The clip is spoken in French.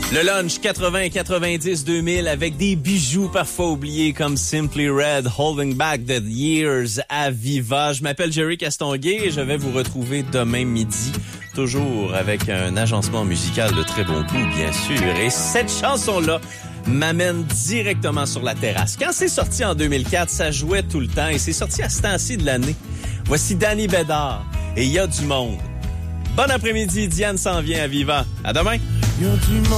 Le lunch 80, 90, 2000 avec des bijoux parfois oubliés comme Simply Red, Holding Back the Years à Viva. Je m'appelle Jerry Castonguay et je vais vous retrouver demain midi, toujours avec un agencement musical de très bon goût, bien sûr. Et cette chanson-là m'amène directement sur la terrasse. Quand c'est sorti en 2004, ça jouait tout le temps et c'est sorti à ce temps-ci de l'année. Voici Danny Bédard et Il y a du monde. Bon après-midi, Diane s'en vient à Viva. À demain.